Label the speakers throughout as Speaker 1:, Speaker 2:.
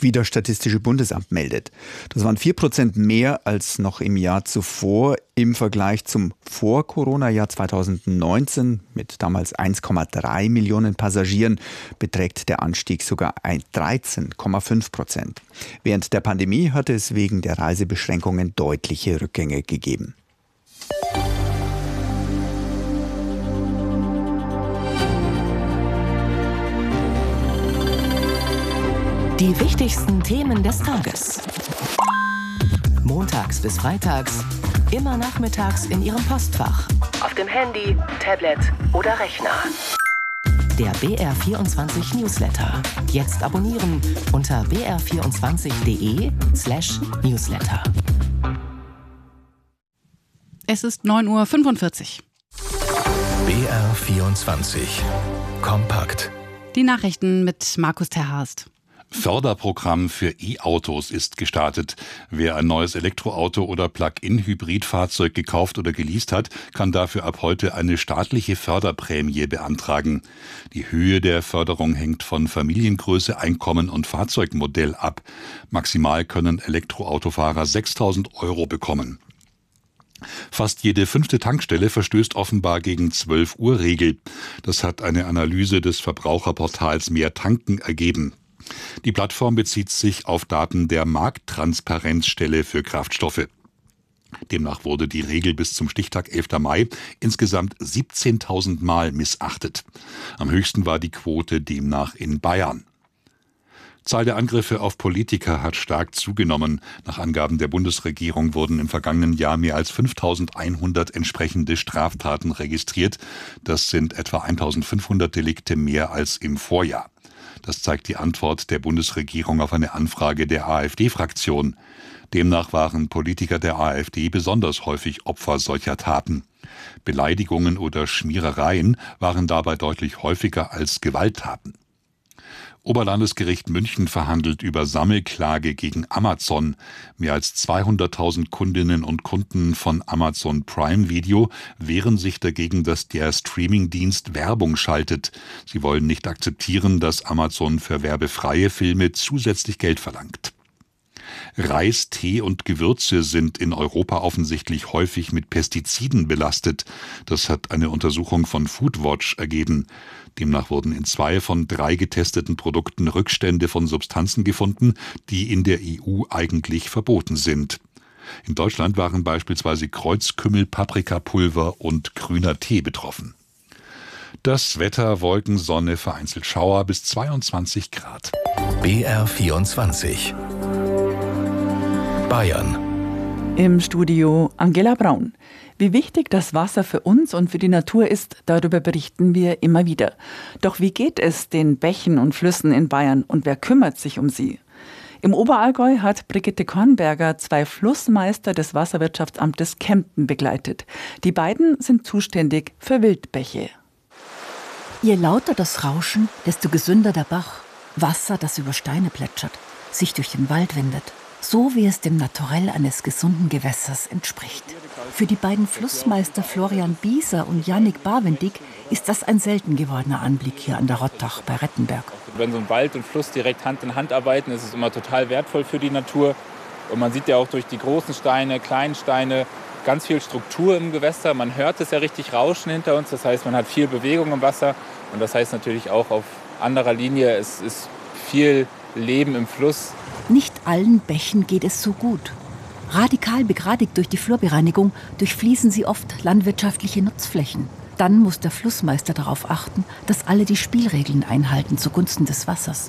Speaker 1: wie das Statistische Bundesamt meldet. Das waren 4% mehr als noch im Jahr zuvor. Im Vergleich zum Vor-Corona-Jahr 2019 mit damals 1,3 Millionen Passagieren beträgt der Anstieg sogar 13,5%. Während der Pandemie hatte es wegen der Reisebeschränkungen deutliche Rückgänge gegeben.
Speaker 2: Die wichtigsten Themen des Tages. Montags bis freitags, immer nachmittags in Ihrem Postfach. Auf dem Handy, Tablet oder Rechner. Der BR24 Newsletter. Jetzt abonnieren unter br24.de/Newsletter.
Speaker 3: Es ist 9:45 Uhr.
Speaker 4: BR24 Kompakt.
Speaker 3: Die Nachrichten mit Markus Terhorst.
Speaker 5: Förderprogramm für E-Autos ist gestartet. Wer ein neues Elektroauto oder Plug-in-Hybrid-Fahrzeug gekauft oder geleast hat, kann dafür ab heute eine staatliche Förderprämie beantragen. Die Höhe der Förderung hängt von Familiengröße, Einkommen und Fahrzeugmodell ab. Maximal können Elektroautofahrer 6.000 € bekommen. Fast jede 5. Tankstelle verstößt offenbar gegen 12-Uhr-Regel. Das hat eine Analyse des Verbraucherportals Mehr Tanken ergeben. Die Plattform bezieht sich auf Daten der Markttransparenzstelle für Kraftstoffe. Demnach wurde die Regel bis zum Stichtag 11. Mai insgesamt 17.000 Mal missachtet. Am höchsten war die Quote demnach in Bayern. Zahl der Angriffe auf Politiker hat stark zugenommen. Nach Angaben der Bundesregierung wurden im vergangenen Jahr mehr als 5.100 entsprechende Straftaten registriert. Das sind etwa 1.500 Delikte mehr als im Vorjahr. Das zeigt die Antwort der Bundesregierung auf eine Anfrage der AfD-Fraktion. Demnach waren Politiker der AfD besonders häufig Opfer solcher Taten. Beleidigungen oder Schmierereien waren dabei deutlich häufiger als Gewalttaten. Oberlandesgericht München verhandelt über Sammelklage gegen Amazon. Mehr als 200.000 Kundinnen und Kunden von Amazon Prime Video wehren sich dagegen, dass der Streamingdienst Werbung schaltet. Sie wollen nicht akzeptieren, dass Amazon für werbefreie Filme zusätzlich Geld verlangt. Reis, Tee und Gewürze sind in Europa offensichtlich häufig mit Pestiziden belastet. Das hat eine Untersuchung von Foodwatch ergeben. Demnach wurden in 2 von 3 getesteten Produkten Rückstände von Substanzen gefunden, die in der EU eigentlich verboten sind. In Deutschland waren beispielsweise Kreuzkümmel, Paprikapulver und grüner Tee betroffen. Das Wetter, Wolken, Sonne, vereinzelt Schauer bis 22 Grad.
Speaker 4: BR24 Bayern.
Speaker 6: Im Studio Angela Braun. Wie wichtig das Wasser für uns und für die Natur ist, darüber berichten wir immer wieder. Doch wie geht es den Bächen und Flüssen in Bayern und wer kümmert sich um sie? Im Oberallgäu hat Brigitte Kornberger 2 Flussmeister des Wasserwirtschaftsamtes Kempten begleitet. Die beiden sind zuständig für Wildbäche.
Speaker 7: Je lauter das Rauschen, desto gesünder der Bach. Wasser, das über Steine plätschert, sich durch den Wald windet. So wie es dem Naturell eines gesunden Gewässers entspricht. Für die beiden Flussmeister Florian Bieser und Jannik Bawendig ist das ein selten gewordener Anblick hier an der Rottach bei Rettenberg.
Speaker 8: Wenn so ein Wald und Fluss direkt Hand in Hand arbeiten, ist es immer total wertvoll für die Natur. Und man sieht ja auch durch die großen Steine, kleinen Steine, ganz viel Struktur im Gewässer. Man hört es ja richtig rauschen hinter uns, das heißt, man hat viel Bewegung im Wasser. Und das heißt natürlich auch auf anderer Linie, es ist viel Leben im Fluss.
Speaker 7: Nicht allen Bächen geht es so gut. Radikal begradigt durch die Flurbereinigung durchfließen sie oft landwirtschaftliche Nutzflächen. Dann muss der Flussmeister darauf achten, dass alle die Spielregeln einhalten zugunsten des Wassers.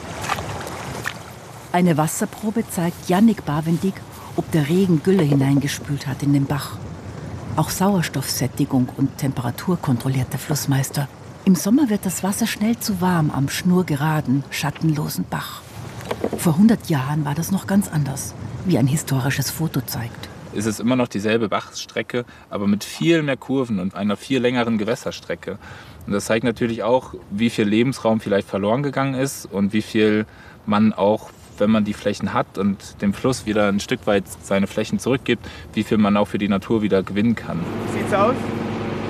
Speaker 7: Eine Wasserprobe zeigt Jannik Bawendig, ob der Regen Gülle hineingespült hat in den Bach. Auch Sauerstoffsättigung und Temperatur kontrolliert der Flussmeister. Im Sommer wird das Wasser schnell zu warm am schnurgeraden, schattenlosen Bach. Vor 100 Jahren war das noch ganz anders, wie ein historisches Foto zeigt.
Speaker 8: Es ist immer noch dieselbe Bachstrecke, aber mit viel mehr Kurven und einer viel längeren Gewässerstrecke. Und das zeigt natürlich auch, wie viel Lebensraum vielleicht verloren gegangen ist und wie viel man auch, wenn man die Flächen hat und dem Fluss wieder ein Stück weit seine Flächen zurückgibt, wie viel man auch für die Natur wieder gewinnen kann.
Speaker 6: Wie sieht's aus?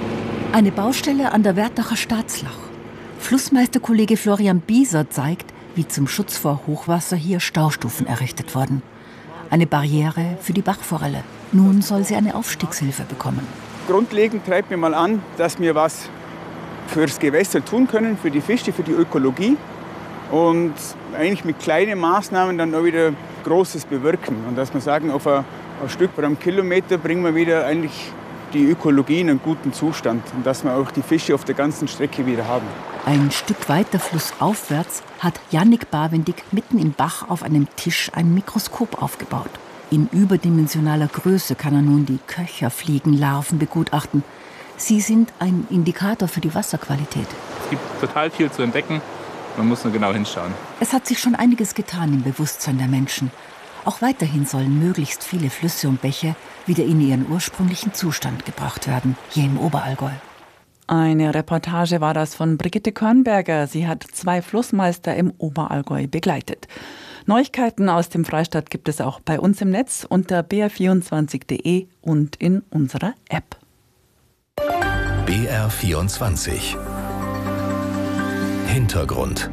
Speaker 7: Eine Baustelle an der Wertacher Staatslach. Flussmeisterkollege Florian Bieser zeigt, wie zum Schutz vor Hochwasser hier Staustufen errichtet worden. Eine Barriere für die Bachforelle. Nun soll sie eine Aufstiegshilfe bekommen.
Speaker 9: Grundlegend treibt mir mal an, dass wir was fürs Gewässer tun können, für die Fische, für die Ökologie. Und eigentlich mit kleinen Maßnahmen dann auch wieder Großes bewirken. Und dass wir sagen, auf ein Stück pro Kilometer bringen wir wieder eigentlich die Ökologie in einen guten Zustand. Und dass wir auch die Fische auf der ganzen Strecke wieder haben.
Speaker 7: Ein Stück weiter flussaufwärts hat Jannik Bawendig mitten im Bach auf einem Tisch ein Mikroskop aufgebaut. In überdimensionaler Größe kann er nun die Köcherfliegenlarven begutachten. Sie sind ein Indikator für die Wasserqualität.
Speaker 8: Es gibt total viel zu entdecken. Man muss nur genau hinschauen.
Speaker 7: Es hat sich schon einiges getan im Bewusstsein der Menschen. Auch weiterhin sollen möglichst viele Flüsse und Bäche wieder in ihren ursprünglichen Zustand gebracht werden, hier im Oberallgäu.
Speaker 6: Eine Reportage war das von Brigitte Körnberger. Sie hat 2 Flussmeister im Oberallgäu begleitet. Neuigkeiten aus dem Freistaat gibt es auch bei uns im Netz unter br24.de und in unserer App.
Speaker 4: BR24 Hintergrund.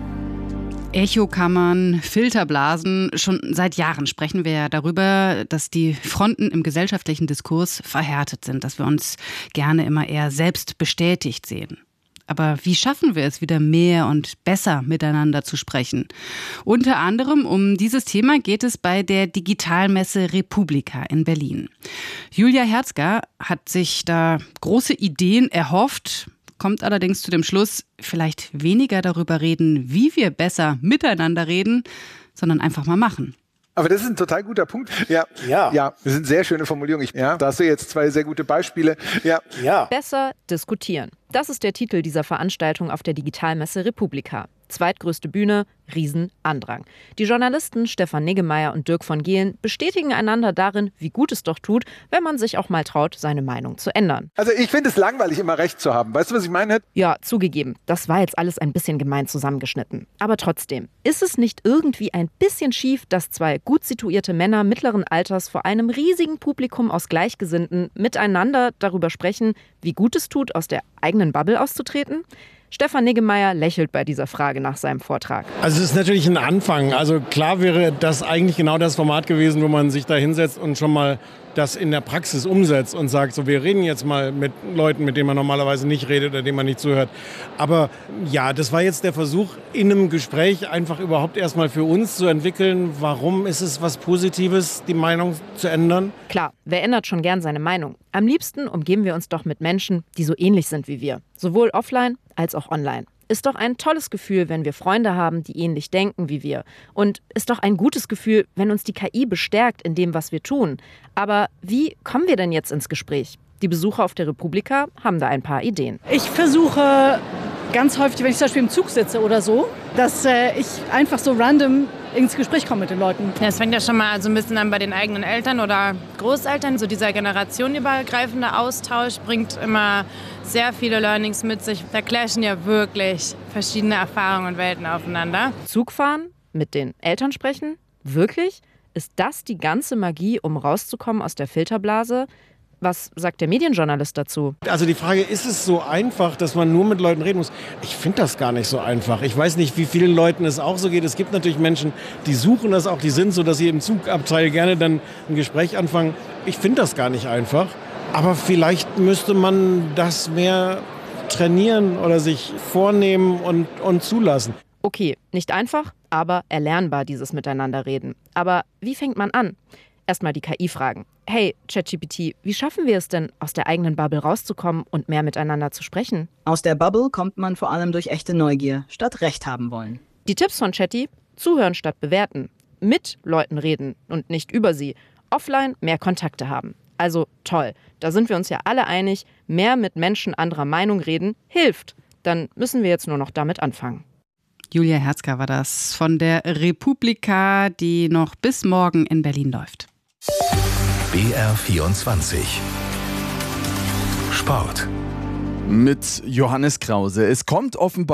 Speaker 3: Echokammern, Filterblasen. Schon seit Jahren sprechen wir ja darüber, dass die Fronten im gesellschaftlichen Diskurs verhärtet sind, dass wir uns gerne immer eher selbst bestätigt sehen. Aber wie schaffen wir es, wieder mehr und besser miteinander zu sprechen? Unter anderem um dieses Thema geht es bei der Digitalmesse Republika in Berlin. Julia Herzger hat sich da große Ideen erhofft, kommt allerdings zu dem Schluss, vielleicht weniger darüber reden, wie wir besser miteinander reden, sondern einfach mal machen.
Speaker 10: Aber das ist ein total guter Punkt. Ja, das sind sehr schöne Formulierungen. Da hast du jetzt 2 sehr gute Beispiele. Ja.
Speaker 11: Besser diskutieren. Das ist der Titel dieser Veranstaltung auf der Digitalmesse Republika. Zweitgrößte Bühne, Riesenandrang. Die Journalisten Stefan Niggemeier und Dirk von Gehlen bestätigen einander darin, wie gut es doch tut, wenn man sich auch mal traut, seine Meinung zu ändern.
Speaker 10: Also ich finde es langweilig, immer Recht zu haben. Weißt du, was ich meine?
Speaker 11: Ja, zugegeben. Das war jetzt alles ein bisschen gemein zusammengeschnitten. Aber trotzdem, ist es nicht irgendwie ein bisschen schief, dass 2 gut situierte Männer mittleren Alters vor einem riesigen Publikum aus Gleichgesinnten miteinander darüber sprechen, wie gut es tut, aus der eigenen Bubble auszutreten? Stefan Niggemeier lächelt bei dieser Frage nach seinem Vortrag.
Speaker 12: Also es ist natürlich ein Anfang. Also klar wäre das eigentlich genau das Format gewesen, wo man sich da hinsetzt und schon mal das in der Praxis umsetzt und sagt, so wir reden jetzt mal mit Leuten, mit denen man normalerweise nicht redet oder denen man nicht zuhört. Aber ja, das war jetzt der Versuch, in einem Gespräch einfach überhaupt erstmal für uns zu entwickeln, warum ist es was Positives, die Meinung zu ändern?
Speaker 11: Klar, wer ändert schon gern seine Meinung? Am liebsten umgeben wir uns doch mit Menschen, die so ähnlich sind wie wir. Sowohl offline als auch online. Ist doch ein tolles Gefühl, wenn wir Freunde haben, die ähnlich denken wie wir. Und ist doch ein gutes Gefühl, wenn uns die KI bestärkt in dem, was wir tun. Aber wie kommen wir denn jetzt ins Gespräch? Die Besucher auf der Republika haben da ein paar Ideen.
Speaker 13: Ich versuche ganz häufig, wenn ich zum Beispiel im Zug sitze oder so, dass ich einfach so random ins Gespräch komme mit den Leuten.
Speaker 14: Ja, es fängt ja schon mal so ein bisschen an bei den eigenen Eltern oder Großeltern. So dieser generationenübergreifende Austausch bringt immer sehr viele Learnings mit sich. Da clashen ja wirklich verschiedene Erfahrungen und Welten aufeinander.
Speaker 11: Zugfahren, mit den Eltern sprechen, wirklich? Ist das die ganze Magie, um rauszukommen aus der Filterblase? Was sagt der Medienjournalist dazu?
Speaker 12: Also die Frage, ist es so einfach, dass man nur mit Leuten reden muss? Ich finde das gar nicht so einfach. Ich weiß nicht, wie vielen Leuten es auch so geht. Es gibt natürlich Menschen, die suchen das auch, die sind so, dass sie im Zugabteil gerne dann ein Gespräch anfangen. Ich finde das gar nicht einfach. Aber vielleicht müsste man das mehr trainieren oder sich vornehmen und zulassen.
Speaker 11: Okay, nicht einfach, aber erlernbar, dieses Miteinanderreden. Aber wie fängt man an? Erstmal die KI fragen. Hey, ChatGPT, wie schaffen wir es denn, aus der eigenen Bubble rauszukommen und mehr miteinander zu sprechen?
Speaker 15: Aus der Bubble kommt man vor allem durch echte Neugier, statt Recht haben wollen.
Speaker 11: Die Tipps von Chatty: zuhören statt bewerten. Mit Leuten reden und nicht über sie. Offline mehr Kontakte haben. Also toll, da sind wir uns ja alle einig, mehr mit Menschen anderer Meinung reden hilft. Dann müssen wir jetzt nur noch damit anfangen.
Speaker 3: Julia Herzger war das von der Republika, die noch bis morgen in Berlin läuft.
Speaker 4: BR24 Sport.
Speaker 1: Mit Johannes Krause. Es kommt offenbar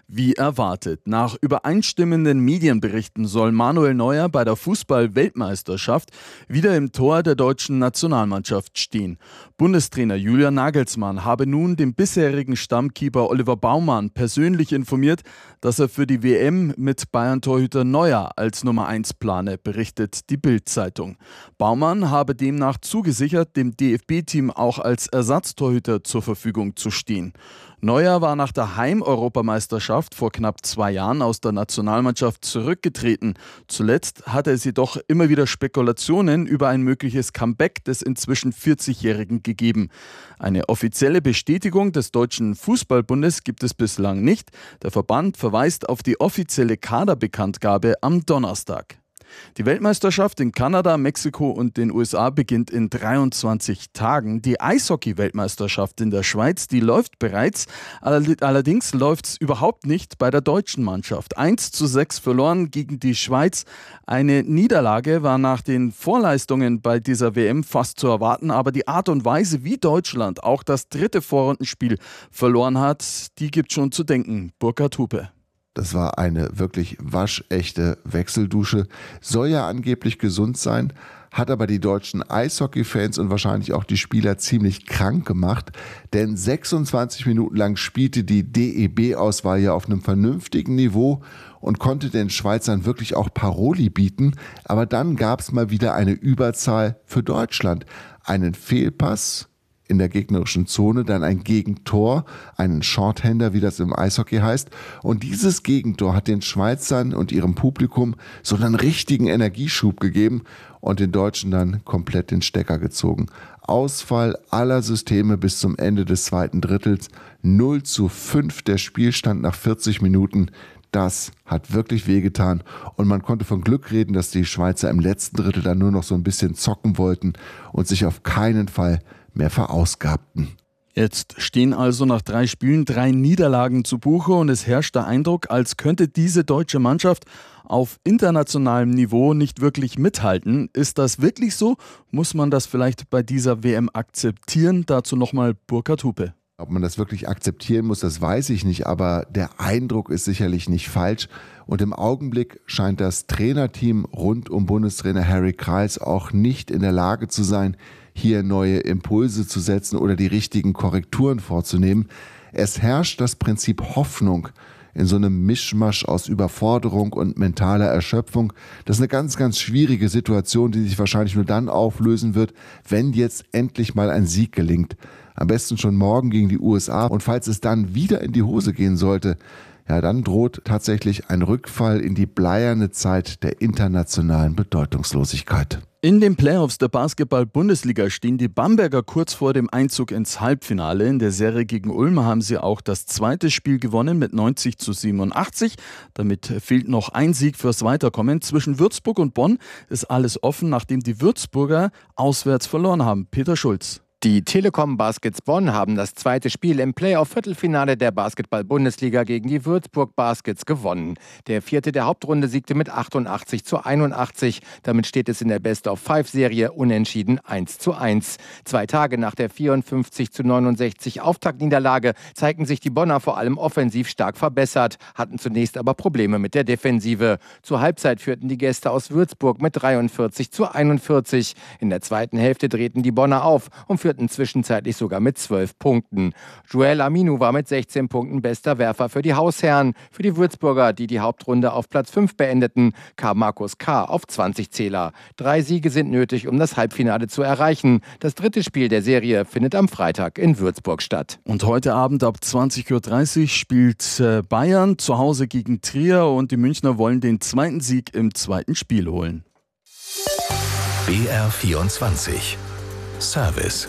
Speaker 16: Wie erwartet. Nach übereinstimmenden Medienberichten soll Manuel Neuer bei der Fußball-Weltmeisterschaft wieder im Tor der deutschen Nationalmannschaft stehen. Bundestrainer Julian Nagelsmann habe nun den bisherigen Stammkeeper Oliver Baumann persönlich informiert, dass er für die WM mit Bayern-Torhüter Neuer als Nummer 1 plane, berichtet die Bild-Zeitung. Baumann habe demnach zugesichert, dem DFB-Team auch als Ersatztorhüter zur Verfügung zu stehen. Neuer war nach der Heim-Europameisterschaft vor knapp 2 Jahren aus der Nationalmannschaft zurückgetreten. Zuletzt hatte es jedoch immer wieder Spekulationen über ein mögliches Comeback des inzwischen 40-Jährigen gegeben. Eine offizielle Bestätigung des Deutschen Fußballbundes gibt es bislang nicht. Der Verband verweist auf die offizielle Kaderbekanntgabe am Donnerstag. Die Weltmeisterschaft in Kanada, Mexiko und den USA beginnt in 23 Tagen. Die Eishockey-Weltmeisterschaft in der Schweiz, die läuft bereits. Allerdings läuft es überhaupt nicht bei der deutschen Mannschaft. 1:6 verloren gegen die Schweiz. Eine Niederlage war nach den Vorleistungen bei dieser WM fast zu erwarten. Aber die Art und Weise, wie Deutschland auch das 3. Vorrundenspiel verloren hat, die gibt schon zu denken. Burkhard Hupe.
Speaker 17: Das war eine wirklich waschechte Wechseldusche. Soll ja angeblich gesund sein, hat aber die deutschen Eishockey-Fans und wahrscheinlich auch die Spieler ziemlich krank gemacht. Denn 26 Minuten lang spielte die DEB-Auswahl ja auf einem vernünftigen Niveau und konnte den Schweizern wirklich auch Paroli bieten. Aber dann gab es mal wieder eine Überzahl für Deutschland. Einen Fehlpass in der gegnerischen Zone, dann ein Gegentor, einen Shorthander, wie das im Eishockey heißt. Und dieses Gegentor hat den Schweizern und ihrem Publikum so einen richtigen Energieschub gegeben und den Deutschen dann komplett den Stecker gezogen. Ausfall aller Systeme bis zum Ende des zweiten Drittels. 0:5 der Spielstand nach 40 Minuten. Das hat wirklich wehgetan und man konnte von Glück reden, dass die Schweizer im letzten Drittel dann nur noch so ein bisschen zocken wollten und sich auf keinen Fall mehr verausgabten.
Speaker 16: Jetzt stehen also nach 3 Spielen 3 Niederlagen zu Buche und es herrscht der Eindruck, als könnte diese deutsche Mannschaft auf internationalem Niveau nicht wirklich mithalten. Ist das wirklich so? Muss man das vielleicht bei dieser WM akzeptieren? Dazu nochmal Burkhard Hupe.
Speaker 17: Ob man das wirklich akzeptieren muss, das weiß ich nicht, aber der Eindruck ist sicherlich nicht falsch. Und im Augenblick scheint das Trainerteam rund um Bundestrainer Harry Kreis auch nicht in der Lage zu sein, hier neue Impulse zu setzen oder die richtigen Korrekturen vorzunehmen. Es herrscht das Prinzip Hoffnung in so einem Mischmasch aus Überforderung und mentaler Erschöpfung. Das ist eine ganz, ganz schwierige Situation, die sich wahrscheinlich nur dann auflösen wird, wenn jetzt endlich mal ein Sieg gelingt. Am besten schon morgen gegen die USA. Und falls es dann wieder in die Hose gehen sollte, ja, dann droht tatsächlich ein Rückfall in die bleierne Zeit der internationalen Bedeutungslosigkeit.
Speaker 16: In den Playoffs der Basketball-Bundesliga stehen die Bamberger kurz vor dem Einzug ins Halbfinale. In der Serie gegen Ulm haben sie auch das zweite Spiel gewonnen mit 90:87. Damit fehlt noch ein Sieg fürs Weiterkommen. Zwischen Würzburg und Bonn ist alles offen, nachdem die Würzburger auswärts verloren haben. Peter Schulz.
Speaker 18: Die Telekom Baskets Bonn haben das zweite Spiel im Playoff-Viertelfinale der Basketball-Bundesliga gegen die Würzburg Baskets gewonnen. Der vierte der Hauptrunde siegte mit 88:81. Damit steht es in der Best-of-5-Serie unentschieden 1:1. 2 Tage nach der 54:69 Auftaktniederlage zeigten sich die Bonner vor allem offensiv stark verbessert, hatten zunächst aber Probleme mit der Defensive. Zur Halbzeit führten die Gäste aus Würzburg mit 43:41. In der zweiten Hälfte drehten die Bonner auf und führten zwischenzeitlich sogar mit 12 Punkten. Joel Aminu war mit 16 Punkten bester Werfer für die Hausherren. Für die Würzburger, die die Hauptrunde auf Platz 5 beendeten, kam Markus K. auf 20 Zähler. 3 Siege sind nötig, um das Halbfinale zu erreichen. Das dritte Spiel der Serie findet am Freitag in Würzburg statt.
Speaker 16: Und heute Abend ab 20:30 Uhr spielt Bayern zu Hause gegen Trier und die Münchner wollen den zweiten Sieg im zweiten Spiel holen.
Speaker 4: BR24 Service.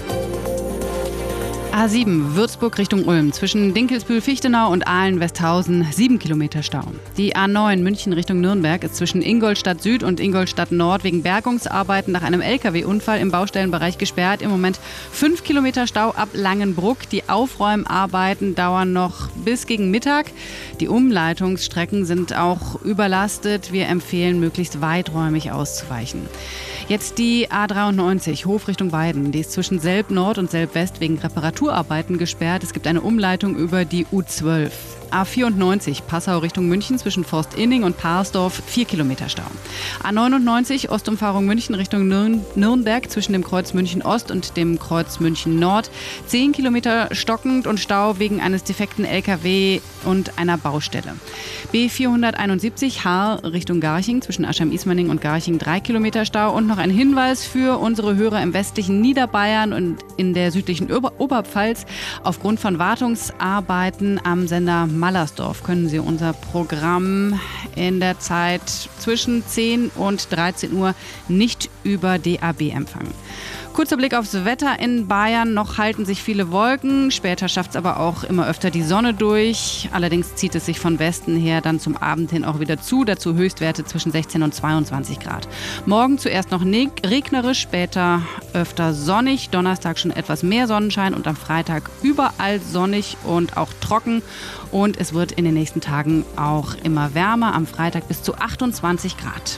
Speaker 3: A7 Würzburg Richtung Ulm. Zwischen Dinkelsbühl-Fichtenau und Aalen-Westhausen 7 Kilometer Stau. Die A9 München Richtung Nürnberg ist zwischen Ingolstadt Süd und Ingolstadt Nord wegen Bergungsarbeiten nach einem LKW-Unfall im Baustellenbereich gesperrt. Im Moment 5 Kilometer Stau ab Langenbruck. Die Aufräumarbeiten dauern noch bis gegen Mittag. Die Umleitungsstrecken sind auch überlastet. Wir empfehlen, möglichst weiträumig auszuweichen. Jetzt die A93 Hof Richtung Weiden. Die ist zwischen Selb Nord und Selb West wegen Reparaturarbeiten gesperrt. Es gibt eine Umleitung über die U12. A94 Passau Richtung München zwischen Forst-Inning und Parsdorf 4 Kilometer Stau. A99 Ostumfahrung München Richtung Nürnberg zwischen dem Kreuz München Ost und dem Kreuz München Nord 10 Kilometer stockend und Stau wegen eines defekten LKW und einer Baustelle. B471 Haar Richtung Garching zwischen Aschheim-Ismaning und Garching 3 Kilometer Stau und noch ein Hinweis für unsere Hörer im westlichen Niederbayern und in der südlichen Oberpfalz. Aufgrund von Wartungsarbeiten am Sender Mallersdorf können Sie unser Programm in der Zeit zwischen 10 und 13 Uhr nicht über DAB empfangen. Kurzer Blick aufs Wetter in Bayern. Noch halten sich viele Wolken. Später schafft es aber auch immer öfter die Sonne durch. Allerdings zieht es sich von Westen her dann zum Abend hin auch wieder zu. Dazu Höchstwerte zwischen 16 und 22 Grad. Morgen zuerst noch regnerisch, später öfter sonnig. Donnerstag schon etwas mehr Sonnenschein und am Freitag überall sonnig und auch trocken. Und es wird in den nächsten Tagen auch immer wärmer. Am Freitag bis zu 28 Grad.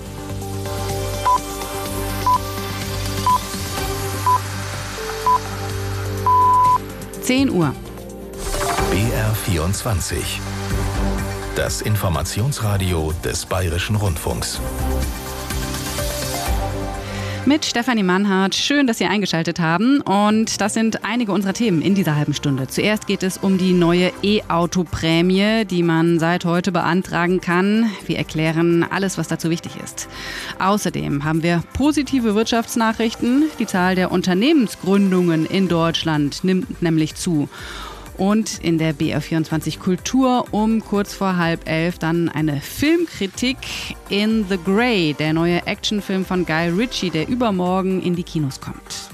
Speaker 3: Uhr.
Speaker 4: BR24. Das Informationsradio des Bayerischen Rundfunks.
Speaker 3: Mit Stefanie Mannhardt. Schön, dass Sie eingeschaltet haben. Und das sind einige unserer Themen in dieser halben Stunde. Zuerst geht es um die neue E-Auto-Prämie, die man seit heute beantragen kann. Wir erklären alles, was dazu wichtig ist. Außerdem haben wir positive Wirtschaftsnachrichten. Die Zahl der Unternehmensgründungen in Deutschland nimmt nämlich zu. Und in der BR24 Kultur um kurz vor 10:30 dann eine Filmkritik in The Grey, der neue Actionfilm von Guy Ritchie, der übermorgen in die Kinos kommt.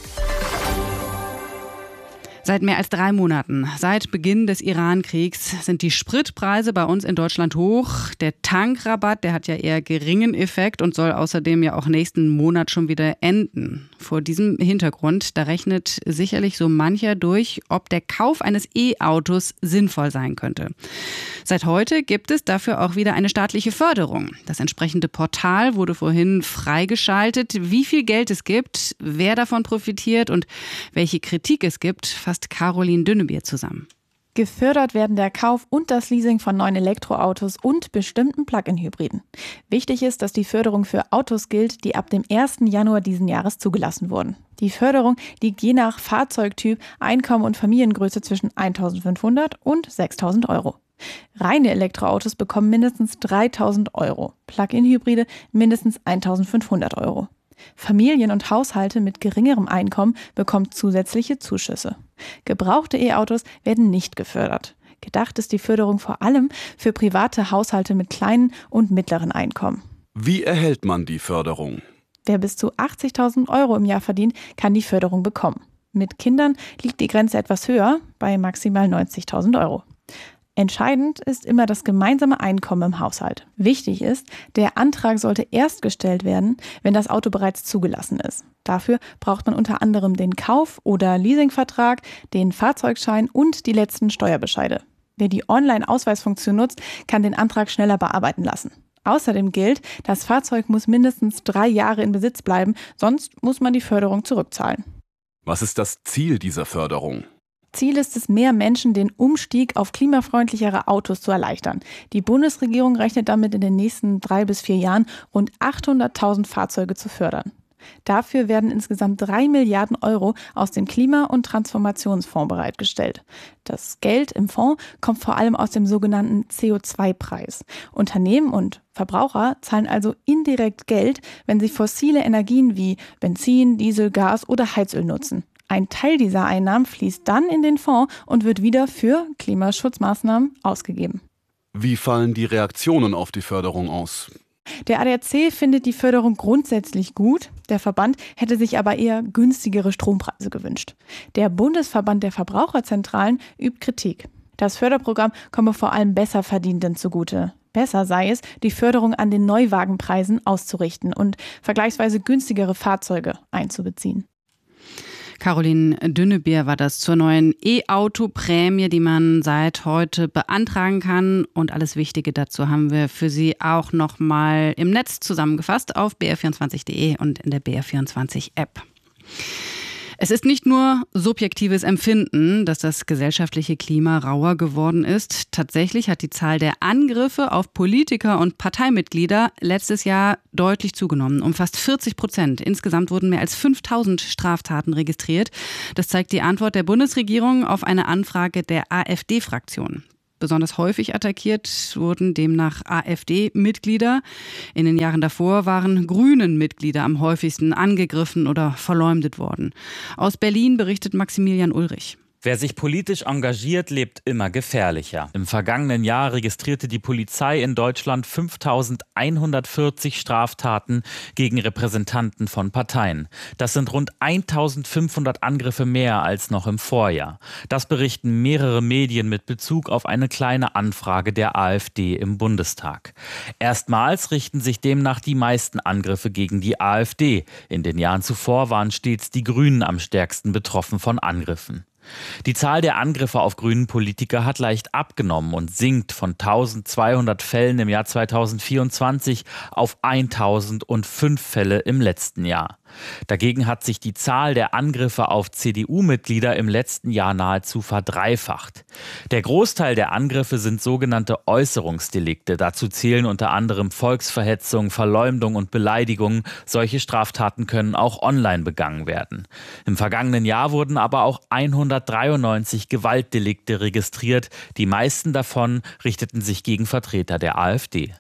Speaker 3: Seit mehr als 3 Monaten, seit Beginn des Iran-Kriegs, sind die Spritpreise bei uns in Deutschland hoch. Der Tankrabatt, der hat ja eher geringen Effekt und soll außerdem ja auch nächsten Monat schon wieder enden. Vor diesem Hintergrund, da rechnet sicherlich so mancher durch, ob der Kauf eines E-Autos sinnvoll sein könnte. Seit heute gibt es dafür auch wieder eine staatliche Förderung. Das entsprechende Portal wurde vorhin freigeschaltet. Wie viel Geld es gibt, wer davon profitiert und welche Kritik es gibt, fasst Caroline Dünnebier zusammen.
Speaker 19: Gefördert werden der Kauf und das Leasing von neuen Elektroautos und bestimmten Plug-in-Hybriden. Wichtig ist, dass die Förderung für Autos gilt, die ab dem 1. Januar diesen Jahres zugelassen wurden. Die Förderung liegt je nach Fahrzeugtyp, Einkommen und Familiengröße zwischen 1.500 und 6.000 Euro. Reine Elektroautos bekommen mindestens 3.000 Euro, Plug-in-Hybride mindestens 1.500 Euro. Familien und Haushalte mit geringerem Einkommen bekommen zusätzliche Zuschüsse. Gebrauchte E-Autos werden nicht gefördert. Gedacht ist die Förderung vor allem für private Haushalte mit kleinen und mittleren Einkommen.
Speaker 20: Wie erhält man die Förderung?
Speaker 19: Wer bis zu 80.000 Euro im Jahr verdient, kann die Förderung bekommen. Mit Kindern liegt die Grenze etwas höher, bei maximal 90.000 Euro. Entscheidend ist immer das gemeinsame Einkommen im Haushalt. Wichtig ist, der Antrag sollte erst gestellt werden, wenn das Auto bereits zugelassen ist. Dafür braucht man unter anderem den Kauf- oder Leasingvertrag, den Fahrzeugschein und die letzten Steuerbescheide. Wer die Online-Ausweisfunktion nutzt, kann den Antrag schneller bearbeiten lassen. Außerdem gilt, das Fahrzeug muss mindestens 3 Jahre in Besitz bleiben, sonst muss man die Förderung zurückzahlen.
Speaker 20: Was ist das Ziel dieser Förderung?
Speaker 19: Ziel ist es, mehr Menschen den Umstieg auf klimafreundlichere Autos zu erleichtern. Die Bundesregierung rechnet damit in den nächsten 3 bis 4 Jahren rund 800.000 Fahrzeuge zu fördern. Dafür werden insgesamt 3 Milliarden Euro aus dem Klima- und Transformationsfonds bereitgestellt. Das Geld im Fonds kommt vor allem aus dem sogenannten CO2-Preis. Unternehmen und Verbraucher zahlen also indirekt Geld, wenn sie fossile Energien wie Benzin, Diesel, Gas oder Heizöl nutzen. Ein Teil dieser Einnahmen fließt dann in den Fonds und wird wieder für Klimaschutzmaßnahmen ausgegeben.
Speaker 20: Wie fallen die Reaktionen auf die Förderung aus?
Speaker 19: Der ADAC findet die Förderung grundsätzlich gut. Der Verband hätte sich aber eher günstigere Strompreise gewünscht. Der Bundesverband der Verbraucherzentralen übt Kritik. Das Förderprogramm komme vor allem Besserverdienenden zugute. Besser sei es, die Förderung an den Neuwagenpreisen auszurichten und vergleichsweise günstigere Fahrzeuge einzubeziehen.
Speaker 3: Caroline Dünnebier war das zur neuen E-Auto-Prämie, die man seit heute beantragen kann. Und alles Wichtige dazu haben wir für Sie auch nochmal im Netz zusammengefasst auf br24.de und in der BR24-App. Es ist nicht nur subjektives Empfinden, dass das gesellschaftliche Klima rauer geworden ist. Tatsächlich hat die Zahl der Angriffe auf Politiker und Parteimitglieder letztes Jahr deutlich zugenommen, um fast 40%. Insgesamt wurden mehr als 5000 Straftaten registriert. Das zeigt die Antwort der Bundesregierung auf eine Anfrage der AfD-Fraktion. Besonders häufig attackiert wurden demnach AfD-Mitglieder. In den Jahren davor waren Grünen-Mitglieder am häufigsten angegriffen oder verleumdet worden. Aus Berlin berichtet Maximilian Ulrich.
Speaker 21: Wer sich politisch engagiert, lebt immer gefährlicher. Im vergangenen Jahr registrierte die Polizei in Deutschland 5.140 Straftaten gegen Repräsentanten von Parteien. Das sind rund 1.500 Angriffe mehr als noch im Vorjahr. Das berichten mehrere Medien mit Bezug auf eine kleine Anfrage der AfD im Bundestag. Erstmals richten sich demnach die meisten Angriffe gegen die AfD. In den Jahren zuvor waren stets die Grünen am stärksten betroffen von Angriffen. Die Zahl der Angriffe auf grünen Politiker hat leicht abgenommen und sinkt von 1.200 Fällen im Jahr 2024 auf 1.005 Fälle im letzten Jahr. Dagegen hat sich die Zahl der Angriffe auf CDU-Mitglieder im letzten Jahr nahezu verdreifacht. Der Großteil der Angriffe sind sogenannte Äußerungsdelikte. Dazu zählen unter anderem Volksverhetzung, Verleumdung und Beleidigung. Solche Straftaten können auch online begangen werden. Im vergangenen Jahr wurden aber auch 193 Gewaltdelikte registriert. Die meisten davon richteten sich gegen Vertreter der AfD.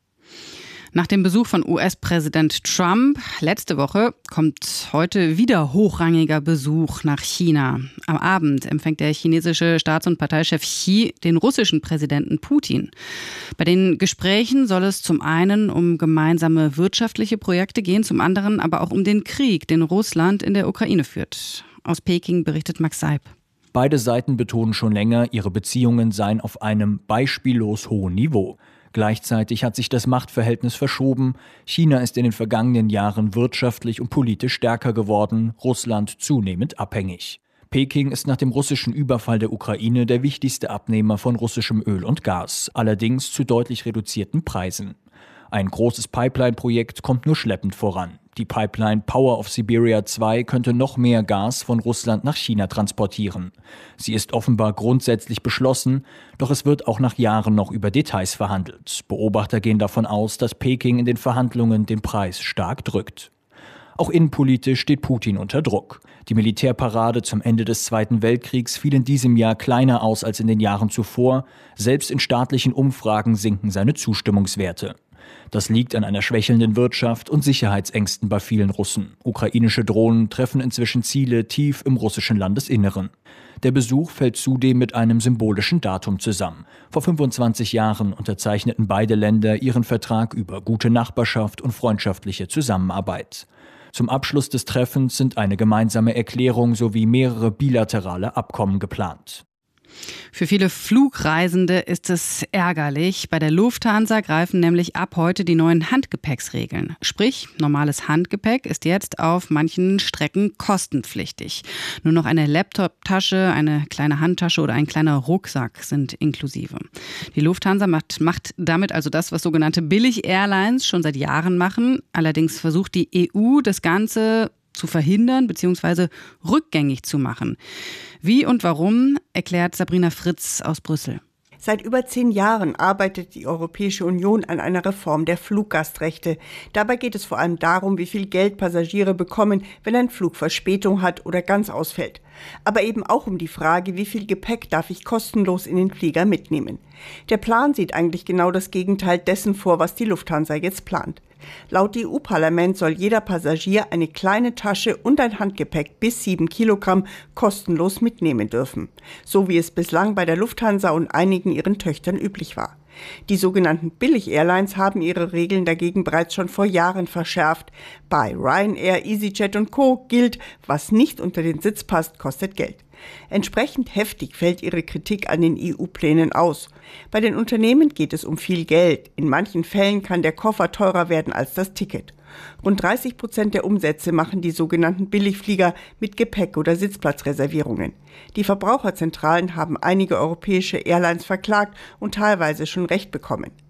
Speaker 3: Nach dem Besuch von US-Präsident Trump letzte Woche kommt heute wieder hochrangiger Besuch nach China. Am Abend empfängt der chinesische Staats- und Parteichef Xi den russischen Präsidenten Putin. Bei den Gesprächen soll es zum einen um gemeinsame wirtschaftliche Projekte gehen, zum anderen aber auch um den Krieg, den Russland in der Ukraine führt. Aus Peking berichtet Max Seib.
Speaker 22: Beide Seiten betonen schon länger, ihre Beziehungen seien auf einem beispiellos hohen Niveau. Gleichzeitig hat sich das Machtverhältnis verschoben. China ist in den vergangenen Jahren wirtschaftlich und politisch stärker geworden, Russland zunehmend abhängig. Peking ist nach dem russischen Überfall der Ukraine der wichtigste Abnehmer von russischem Öl und Gas, allerdings zu deutlich reduzierten Preisen. Ein großes Pipeline-Projekt kommt nur schleppend voran. Die Pipeline Power of Siberia 2 könnte noch mehr Gas von Russland nach China transportieren. Sie ist offenbar grundsätzlich beschlossen, doch es wird auch nach Jahren noch über Details verhandelt. Beobachter gehen davon aus, dass Peking in den Verhandlungen den Preis stark drückt. Auch innenpolitisch steht Putin unter Druck. Die Militärparade zum Ende des Zweiten Weltkriegs fiel in diesem Jahr kleiner aus als in den Jahren zuvor. Selbst in staatlichen Umfragen sinken seine Zustimmungswerte. Das liegt an einer schwächelnden Wirtschaft und Sicherheitsängsten bei vielen Russen. Ukrainische Drohnen treffen inzwischen Ziele tief im russischen Landesinneren. Der Besuch fällt zudem mit einem symbolischen Datum zusammen. Vor 25 Jahren unterzeichneten beide Länder ihren Vertrag über gute Nachbarschaft und freundschaftliche Zusammenarbeit. Zum Abschluss des Treffens sind eine gemeinsame Erklärung sowie mehrere bilaterale Abkommen geplant.
Speaker 3: Für viele Flugreisende ist es ärgerlich. Bei der Lufthansa greifen nämlich ab heute die neuen Handgepäcksregeln. Sprich, normales Handgepäck ist jetzt auf manchen Strecken kostenpflichtig. Nur noch eine Laptoptasche, eine kleine Handtasche oder ein kleiner Rucksack sind inklusive. Die Lufthansa macht damit also das, was sogenannte Billig-Airlines schon seit Jahren machen. Allerdings versucht die EU das Ganze zu verhindern bzw. rückgängig zu machen. Wie und warum, erklärt Sabrina Fritz aus Brüssel.
Speaker 23: Seit über 10 Jahren arbeitet die Europäische Union an einer Reform der Fluggastrechte. Dabei geht es vor allem darum, wie viel Geld Passagiere bekommen, wenn ein Flug Verspätung hat oder ganz ausfällt. Aber eben auch um die Frage, wie viel Gepäck darf ich kostenlos in den Flieger mitnehmen. Der Plan sieht eigentlich genau das Gegenteil dessen vor, was die Lufthansa jetzt plant. Laut EU-Parlament soll jeder Passagier eine kleine Tasche und ein Handgepäck bis 7 Kilogramm kostenlos mitnehmen dürfen. So wie es bislang bei der Lufthansa und einigen ihren Töchtern üblich war. Die sogenannten Billig-Airlines haben ihre Regeln dagegen bereits schon vor Jahren verschärft. Bei Ryanair, EasyJet und Co. gilt, was nicht unter den Sitz passt, kostet Geld. Entsprechend heftig fällt ihre Kritik an den EU-Plänen aus. Bei den Unternehmen geht es um viel Geld. In manchen Fällen kann der Koffer teurer werden als das Ticket. Rund 30% der Umsätze machen die sogenannten Billigflieger mit Gepäck- oder Sitzplatzreservierungen. Die Verbraucherzentralen haben einige europäische Airlines verklagt und teilweise schon Recht bekommen.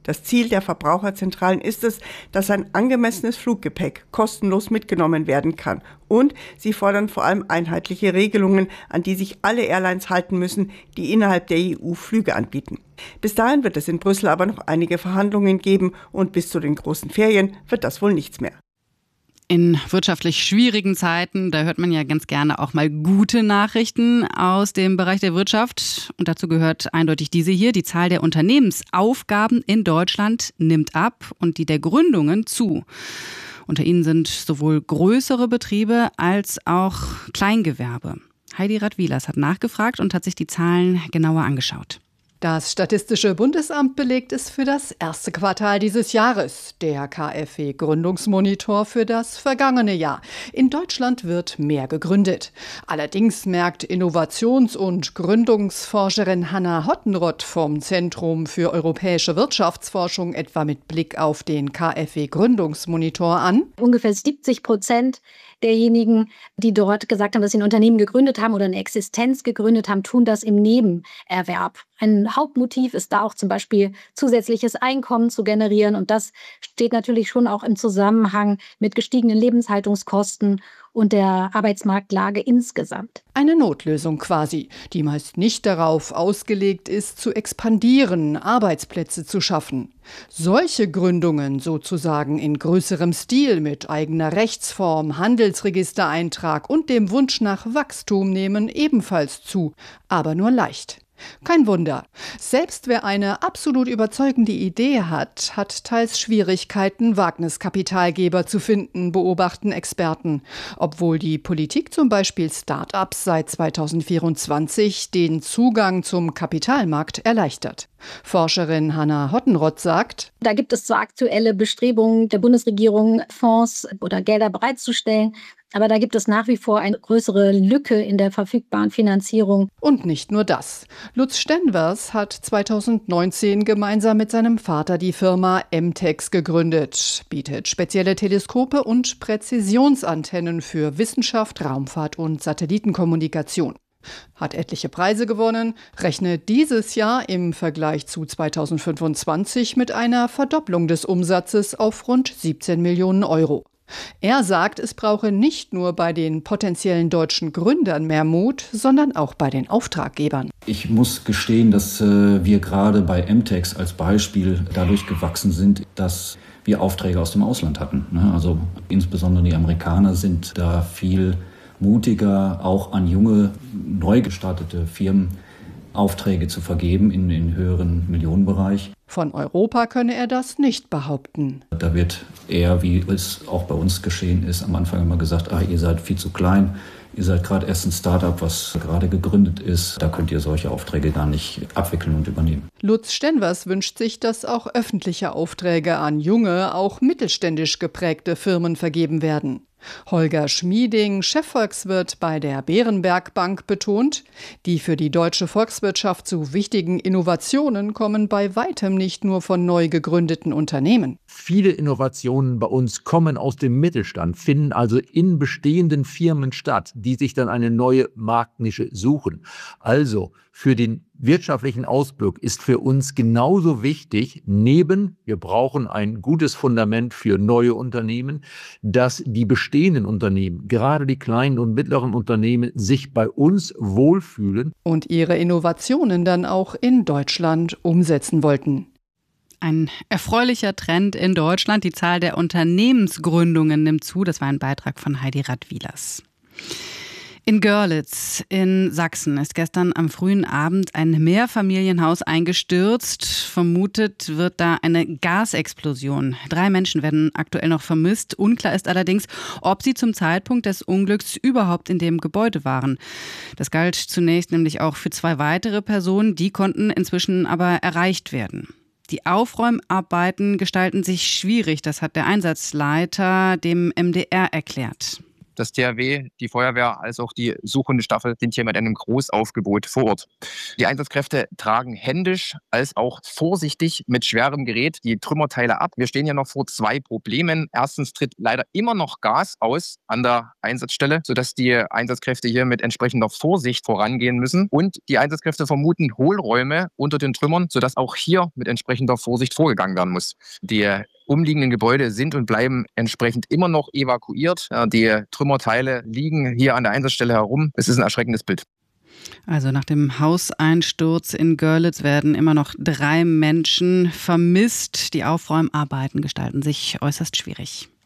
Speaker 23: Das Ziel der Verbraucherzentralen ist es, dass ein angemessenes Fluggepäck kostenlos mitgenommen werden kann. Und sie fordern vor allem einheitliche Regelungen, an die sich alle Airlines halten müssen, die innerhalb der EU Flüge anbieten. Bis dahin wird es in Brüssel aber noch einige Verhandlungen geben und bis zu den großen Ferien wird das wohl nichts mehr.
Speaker 3: In wirtschaftlich schwierigen Zeiten, da hört man ja ganz gerne auch mal gute Nachrichten aus dem Bereich der Wirtschaft. Und dazu gehört eindeutig diese hier. Die Zahl der Unternehmensaufgaben in Deutschland nimmt ab und die der Gründungen zu. Unter ihnen sind sowohl größere Betriebe als auch Kleingewerbe. Heidi Radwilas hat nachgefragt und hat sich die Zahlen genauer angeschaut.
Speaker 2: Das Statistische Bundesamt belegt es für das erste Quartal dieses Jahres, der KfW-Gründungsmonitor für das vergangene Jahr. In Deutschland wird mehr gegründet. Allerdings merkt Innovations- und Gründungsforscherin Hanna Hottenrott vom Zentrum für europäische Wirtschaftsforschung etwa mit Blick auf den KfW-Gründungsmonitor an.
Speaker 5: Ungefähr 70% derjenigen, die dort gesagt haben, dass sie ein Unternehmen gegründet haben oder eine Existenz gegründet haben, tun das im Nebenerwerb. Ein Hauptmotiv ist da auch zum Beispiel zusätzliches Einkommen zu generieren. Und das steht natürlich schon auch im Zusammenhang mit gestiegenen Lebenshaltungskosten und der Arbeitsmarktlage insgesamt.
Speaker 2: Eine Notlösung quasi, die meist nicht darauf ausgelegt ist, zu expandieren, Arbeitsplätze zu schaffen. Solche Gründungen sozusagen in größerem Stil mit eigener Rechtsform, Handelsregistereintrag und dem Wunsch nach Wachstum nehmen ebenfalls zu, aber nur leicht. Kein Wunder. Selbst wer eine absolut überzeugende Idee hat, hat teils Schwierigkeiten, Wagniskapitalgeber zu finden, beobachten Experten. Obwohl die Politik zum Beispiel Start-ups seit 2024 den Zugang zum Kapitalmarkt erleichtert. Forscherin Hanna Hottenrott sagt:
Speaker 5: Da gibt es zwar aktuelle Bestrebungen der Bundesregierung, Fonds oder Gelder bereitzustellen, aber da gibt es nach wie vor eine größere Lücke in der verfügbaren Finanzierung.
Speaker 2: Und nicht nur das. Lutz Stenvers hat 2019 gemeinsam mit seinem Vater die Firma MTEX gegründet, bietet spezielle Teleskope und Präzisionsantennen für Wissenschaft, Raumfahrt und Satellitenkommunikation. Hat etliche Preise gewonnen, rechnet dieses Jahr im Vergleich zu 2025 mit einer Verdopplung des Umsatzes auf rund 17 Millionen Euro. Er sagt, es brauche nicht nur bei den potenziellen deutschen Gründern mehr Mut, sondern auch bei den Auftraggebern.
Speaker 9: Ich muss gestehen, dass wir gerade bei MTEX als Beispiel dadurch gewachsen sind, dass wir Aufträge aus dem Ausland hatten. Also insbesondere die Amerikaner sind da viel mutiger, auch an junge, neu gestartete Firmen Aufträge zu vergeben in höheren Millionenbereich.
Speaker 2: Von Europa könne er das nicht behaupten.
Speaker 9: Da wird eher, wie es auch bei uns geschehen ist, am Anfang immer gesagt, ihr seid viel zu klein, ihr seid gerade erst ein Start-up, was gerade gegründet ist, da könnt ihr solche Aufträge gar nicht abwickeln und übernehmen.
Speaker 2: Lutz Stenvers wünscht sich, dass auch öffentliche Aufträge an junge, auch mittelständisch geprägte Firmen vergeben werden. Holger Schmieding, Chefvolkswirt bei der Bärenberg Bank, betont, die für die deutsche Volkswirtschaft so wichtigen Innovationen kommen bei weitem nicht nur von neu gegründeten Unternehmen.
Speaker 24: Viele Innovationen bei uns kommen aus dem Mittelstand, finden also in bestehenden Firmen statt, die sich dann eine neue Marktnische suchen. Also für den wirtschaftlichen Ausblick ist für uns genauso wichtig, wir brauchen ein gutes Fundament für neue Unternehmen, dass die bestehenden Unternehmen, gerade die kleinen und mittleren Unternehmen, sich bei uns wohlfühlen.
Speaker 2: Und ihre Innovationen dann auch in Deutschland umsetzen wollten.
Speaker 3: Ein erfreulicher Trend in Deutschland. Die Zahl der Unternehmensgründungen nimmt zu. Das war ein Beitrag von Heidi Radwilas. In Görlitz in Sachsen ist gestern am frühen Abend ein Mehrfamilienhaus eingestürzt. Vermutet wird da eine Gasexplosion. 3 Menschen werden aktuell noch vermisst. Unklar ist allerdings, ob sie zum Zeitpunkt des Unglücks überhaupt in dem Gebäude waren. Das galt zunächst nämlich auch für 2 weitere Personen. Die konnten inzwischen aber erreicht werden. Die Aufräumarbeiten gestalten sich schwierig. Das hat der Einsatzleiter dem MDR erklärt.
Speaker 6: Das THW, die Feuerwehr als auch die Suchhundestaffel sind hier mit einem Großaufgebot vor Ort. Die Einsatzkräfte tragen händisch als auch vorsichtig mit schwerem Gerät die Trümmerteile ab. Wir stehen ja noch vor 2 Problemen. Erstens tritt leider immer noch Gas aus an der Einsatzstelle, sodass die Einsatzkräfte hier mit entsprechender Vorsicht vorangehen müssen. Und die Einsatzkräfte vermuten Hohlräume unter den Trümmern, sodass auch hier mit entsprechender Vorsicht vorgegangen werden muss. Die umliegenden Gebäude sind und bleiben entsprechend immer noch evakuiert. Die Trümmerteile liegen hier an der Einsatzstelle herum. Es ist ein erschreckendes Bild.
Speaker 3: Also nach dem Hauseinsturz in Görlitz werden immer noch 3 Menschen vermisst. Die Aufräumarbeiten gestalten sich äußerst schwierig.